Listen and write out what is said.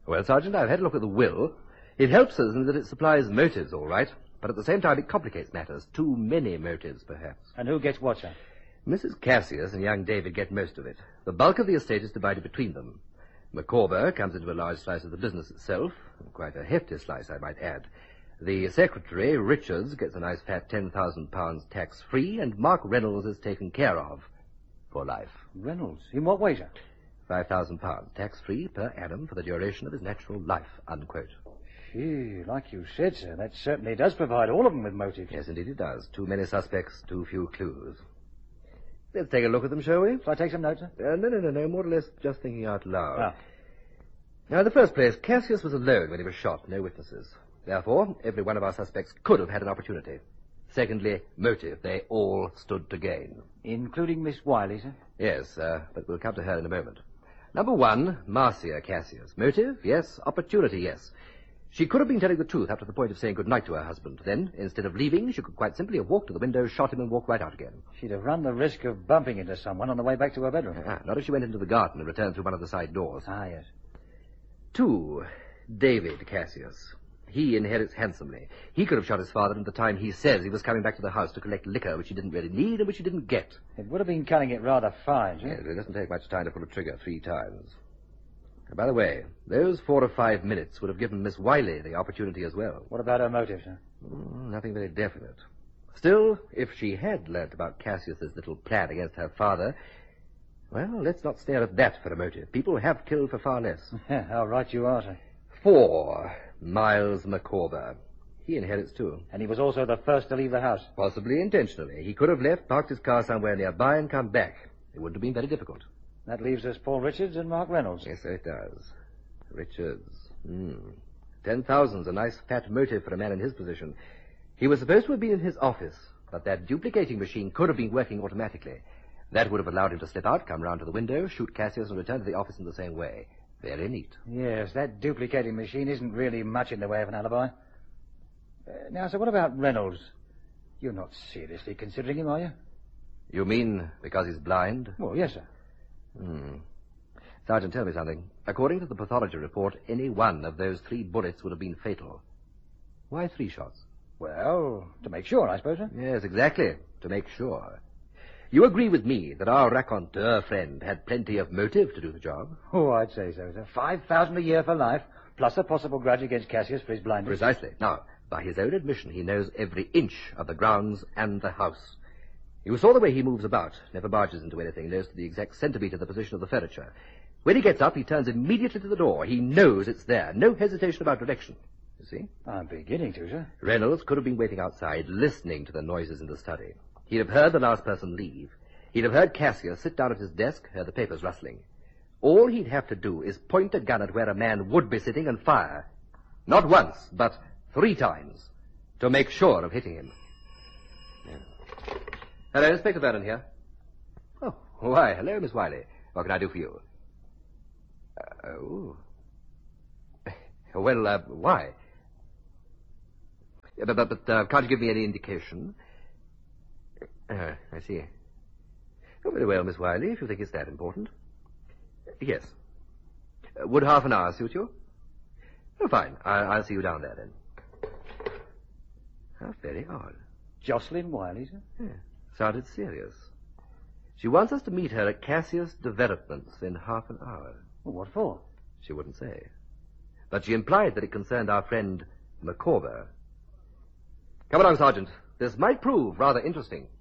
Well, Sergeant, I've had a look at the will. It helps us in that it supplies motives, all right. But at the same time, it complicates matters. Too many motives, perhaps. And who gets what, sir? Mrs. Cassius and young David get most of it. The bulk of the estate is divided between them. Micawber comes into a large slice of the business itself. Quite a hefty slice, I might add. The secretary, Richards, gets a nice fat £10,000 tax-free, and Mark Reynolds is taken care of for life. Reynolds? In what way, sir? £5,000 tax-free per annum for the duration of his natural life, unquote. Gee, like you said, sir, that certainly does provide all of them with motives. Yes, indeed it does. Too many suspects, too few clues. Let's take a look at them, shall we? Shall I take some notes, sir? No. More or less just thinking out loud. Ah. Now, in the first place, Cassius was alone when he was shot. No witnesses. Therefore, every one of our suspects could have had an opportunity. Secondly, motive. They all stood to gain. Including Miss Wiley, sir? Yes, but we'll come to her in a moment. Number one, Marcia Cassius. Motive? Yes. Opportunity? Yes. She could have been telling the truth up to the point of saying goodnight to her husband. Then, instead of leaving, she could quite simply have walked to the window, shot him, and walked right out again. She'd have run the risk of bumping into someone on the way back to her bedroom. Not if she went into the garden and returned through one of the side doors. Ah, yes. 2, David Cassius. He inherits handsomely. He could have shot his father at the time he says he was coming back to the house to collect liquor, which he didn't really need and which he didn't get. It would have been cutting it rather fine, sir. Yes, it doesn't take much time to pull a trigger 3 times. And by the way, those 4 or 5 minutes would have given Miss Wiley the opportunity as well. What about her motive, sir? Nothing very definite. Still, if she had learnt about Cassius's little plan against her father, well, let's not stare at that for a motive. People have killed for far less. How right you are, sir. 4, Miles Micawber. He inherits too. And he was also the first to leave the house. Possibly intentionally. He could have left, parked his car somewhere nearby, and come back. It wouldn't have been very difficult. That leaves us Paul Richards and Mark Reynolds. Yes, sir, it does. Richards. 10,000's a nice fat motive for a man in his position. He was supposed to have been in his office, but that duplicating machine could have been working automatically. That would have allowed him to slip out, come round to the window, shoot Cassius, and return to the office in the same way. Very neat. Yes, that duplicating machine isn't really much in the way of an alibi. Now, sir, what about Reynolds? You're not seriously considering him, are you? You mean because he's blind? Well, yes, sir. Sergeant, tell me something. According to the pathology report, any one of those 3 bullets would have been fatal. Why 3 shots? Well, to make sure, I suppose, sir. Yes, exactly. To make sure. You agree with me that our raconteur friend had plenty of motive to do the job? Oh, I'd say so, sir. 5,000 a year for life, plus a possible grudge against Cassius for his blindness. Precisely. Now, by his own admission, he knows every inch of the grounds and the house. You saw the way he moves about, never barges into anything, knows to the exact centimetre the position of the furniture. When he gets up, he turns immediately to the door. He knows it's there. No hesitation about direction. You see? I'm beginning to, sir. Reynolds could have been waiting outside, listening to the noises in the study. He'd have heard the last person leave. He'd have heard Cassius sit down at his desk, heard the papers rustling. All he'd have to do is point a gun at where a man would be sitting and fire. Not once, but 3 times, to make sure of hitting him. Yeah. Hello, Inspector Vernon here. Oh, why, hello, Miss Wiley. What can I do for you? Well, why? But can't you give me any indication? I see. Oh, very well, Miss Wiley, if you think it's that important. Yes. Would half an hour suit you? Oh, fine. I'll see you down there, then. How very odd. Jocelyn Wiley, sir? Yeah. Sounded serious. She wants us to meet her at Cassius Developments in half an hour. Well, what for? She wouldn't say. But she implied that it concerned our friend Micawber. Come along, Sergeant. This might prove rather interesting.